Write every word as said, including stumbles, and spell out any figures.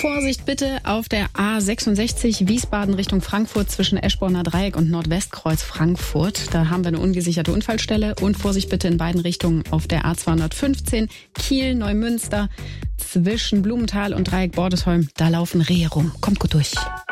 Vorsicht bitte auf der A sechsundsechzig Wiesbaden Richtung Frankfurt zwischen Eschborner Dreieck und Nordwestkreuz Frankfurt. Da haben wir eine ungesicherte Unfallstelle. Und Vorsicht bitte in beiden Richtungen auf der A zweihundertfünfzehn Kiel Neumünster zwischen Blumenthal und Dreieck Bordesholm. Da laufen Rehe rum. Kommt gut durch.